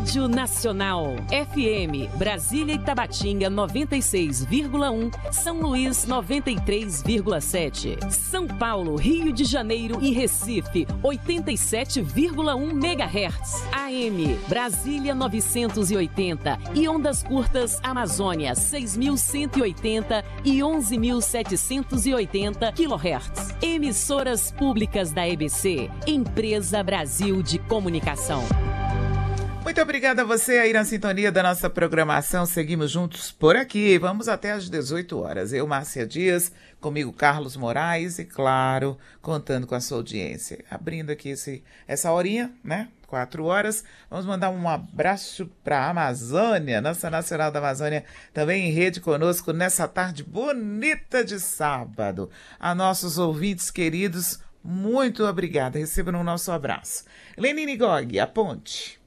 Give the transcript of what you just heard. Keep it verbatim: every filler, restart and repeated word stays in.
Rádio Nacional. F M, Brasília e Tabatinga noventa e seis vírgula um, São Luís noventa e três vírgula sete, São Paulo, Rio de Janeiro e Recife oitenta e sete vírgula um megahertz. A M, Brasília novecentos e oitenta e ondas curtas Amazônia seis mil cento e oitenta e onze mil setecentos e oitenta quilohertz. Emissoras públicas da E B C, Empresa Brasil de Comunicação. Muito obrigada a você aí na sintonia da nossa programação. Seguimos juntos por aqui. Vamos até às dezoito horas. Eu, Márcia Dias, comigo Carlos Moraes e, claro, contando com a sua audiência. Abrindo aqui esse, essa horinha, né? Quatro horas. Vamos mandar um abraço para a Amazônia, Nossa Nacional da Amazônia, também em rede conosco nessa tarde bonita de sábado. A nossos ouvintes queridos, muito obrigada. Recebam o nosso abraço. Lenine Gog, a ponte.